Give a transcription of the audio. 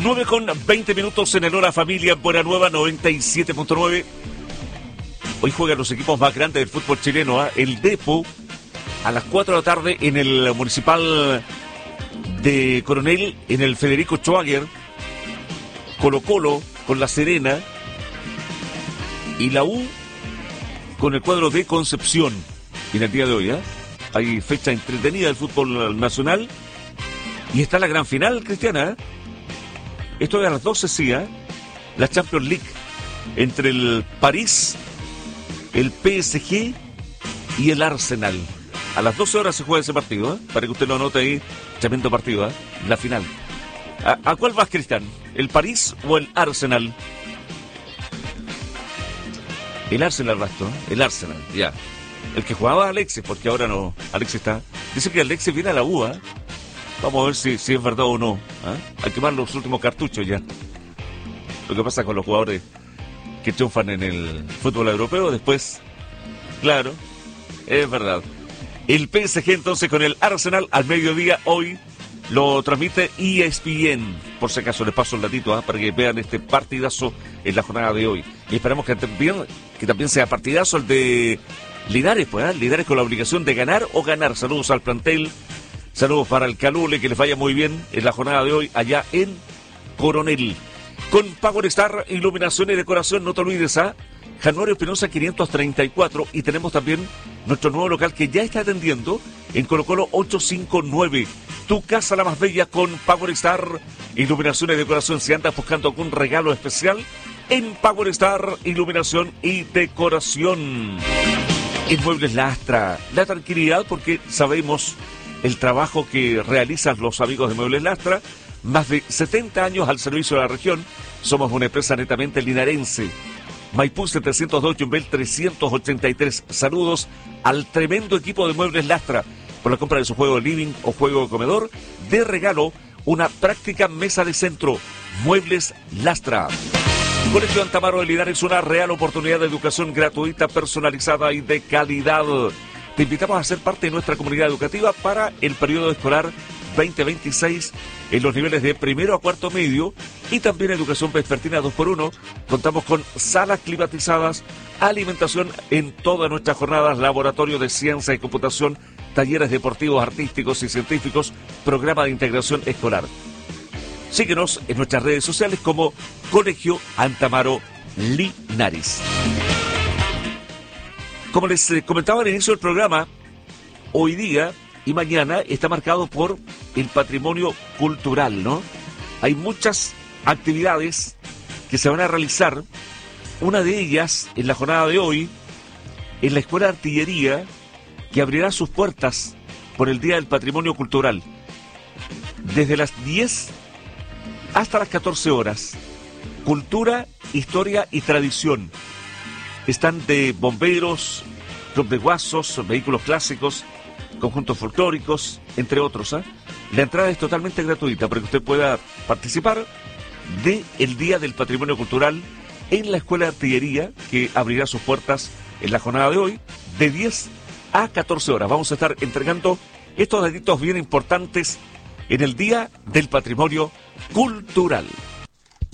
9:20 en el Hora Familia en Buena Nueva 97.9. Hoy juegan los equipos más grandes del fútbol chileno, el Depo a las 4 de la tarde en el Municipal de Coronel, en el Federico Schwager, Colo-Colo con La Serena y la U con el cuadro de Concepción. Y en el día de hoy hay fecha entretenida del fútbol nacional y está la gran final, Cristiana. Esto es a las 12, sí, la Champions League entre el París, el PSG y el Arsenal. A las 12 horas se juega ese partido, para que usted lo anote ahí. Tremendo partido, la final. ¿A cuál vas, Cristian? ¿El París o el Arsenal? El Arsenal, Rasto, el Arsenal, ya. El que jugaba Alexis, porque ahora no. Alexis está. Dice que Alexis viene a la U, Vamos a ver si es verdad o no. Hay que quemar los últimos cartuchos ya. Lo que pasa con los jugadores que triunfan en el fútbol europeo, después, claro, es verdad. El PSG entonces con el Arsenal al mediodía hoy lo transmite ESPN. Por si acaso les paso el datito para que vean este partidazo en la jornada de hoy. Y esperamos que también sea partidazo el de Linares, Linares con la obligación de ganar o ganar. Saludos al plantel. Saludos para el Calule, que les vaya muy bien en la jornada de hoy allá en Coronel. Con Power Star, iluminación y decoración, no te olvides, Januario Espinosa 534, y tenemos también nuestro nuevo local que ya está atendiendo en Colo-Colo 859. Tu casa la más bella con Power Star, iluminación y decoración. Si andas buscando algún regalo especial, en Power Star, iluminación y decoración. En Muebles Lastra, la tranquilidad porque sabemos el trabajo que realizan los amigos de Muebles Lastra, más de 70 años al servicio de la región. Somos una empresa netamente linarense. Maipú 702, Yumbel 383. Saludos al tremendo equipo de Muebles Lastra. Por la compra de su juego de living o juego de comedor, de regalo, una práctica mesa de centro. Muebles Lastra. Colegio Antamaro de Linares, una real oportunidad de educación gratuita, personalizada y de calidad. Te invitamos a ser parte de nuestra comunidad educativa para el periodo escolar 2026 en los niveles de primero a cuarto medio y también educación vespertina 2x1. Contamos con salas climatizadas, alimentación en todas nuestras jornadas, laboratorio de ciencia y computación, talleres deportivos, artísticos y científicos, programa de integración escolar. Síguenos en nuestras redes sociales como Colegio Antamaro Linares. Como les comentaba al inicio del programa, hoy día y mañana está marcado por el patrimonio cultural, Hay muchas actividades que se van a realizar. Una de ellas, en la jornada de hoy, en la Escuela de Artillería, que abrirá sus puertas por el Día del Patrimonio Cultural. Desde las 10 hasta las 14 horas. Cultura, historia y tradición. Están de bomberos, club de guasos, vehículos clásicos, conjuntos folclóricos, entre otros. La entrada es totalmente gratuita para que usted pueda participar del Día del Patrimonio Cultural en la Escuela de Artillería, que abrirá sus puertas en la jornada de hoy, de 10 a 14 horas. Vamos a estar entregando estos datitos bien importantes en el Día del Patrimonio Cultural.